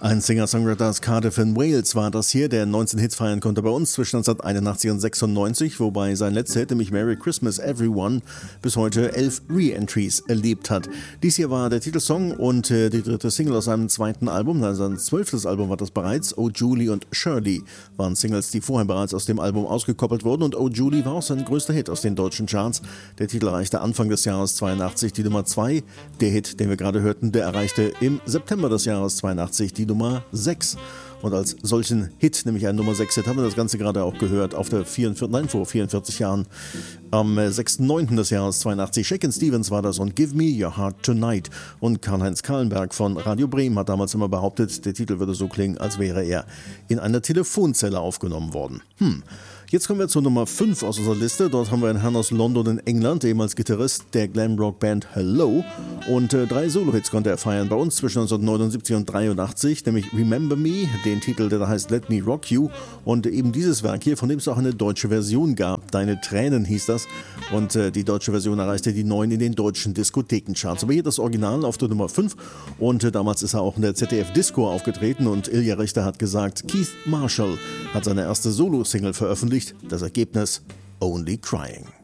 Ein Singer-Songwriter aus Cardiff in Wales war das hier, der 19 Hits feiern konnte bei uns zwischen 1981 und 96, wobei sein letzter Hit, nämlich Merry Christmas Everyone, bis heute 11 Re-Entries erlebt hat. Dies hier war der Titelsong und die dritte Single aus seinem zweiten Album, also sein 12. Album war das bereits. Oh Julie und Shirley waren Singles, die vorher bereits aus dem Album ausgekoppelt wurden, und Oh Julie war auch sein größter Hit aus den deutschen Charts. Der Titel erreichte Anfang des Jahres 82 die Nummer 2. Der Hit, den wir gerade hörten, der erreichte im September des Jahres 82 die Nummer 6. Und als solchen Hit, nämlich ein Nummer 6-Hit, haben wir das Ganze gerade auch gehört vor 44 Jahren, am 6.9. des Jahres 82. Shakin' Stevens war das und Give Me Your Heart Tonight. Und Karl-Heinz Kahlenberg von Radio Bremen hat damals immer behauptet, der Titel würde so klingen, als wäre er in einer Telefonzelle aufgenommen worden. Jetzt kommen wir zur Nummer 5 aus unserer Liste. Dort haben wir einen Herrn aus London in England, ehemals Gitarrist der Glamrock-Band Hello. Und 3 Solo-Hits konnte er feiern bei uns zwischen 1979 und 83, nämlich Remember Me, den Titel, der da heißt Let Me Rock You. Und eben dieses Werk hier, von dem es auch eine deutsche Version gab. Deine Tränen hieß das. Und die deutsche Version erreichte die 9 in den deutschen Diskothekencharts. Aber hier das Original auf der Nummer 5. Und damals ist er auch in der ZDF-Disco aufgetreten. Und Ilja Richter hat gesagt, Keith Marshall hat seine erste Solo-Single veröffentlicht. Das Ergebnis: Only Crying.